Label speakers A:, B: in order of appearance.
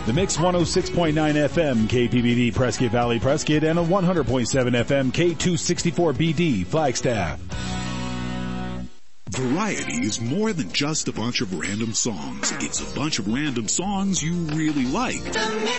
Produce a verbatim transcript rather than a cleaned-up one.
A: The Mix one oh six point nine F M, K P B D, Prescott Valley, Prescott, and a one hundred point seven F M, K two sixty-four B D, Flagstaff.
B: Variety is more than just a bunch of random songs. It's a bunch of random songs you really like.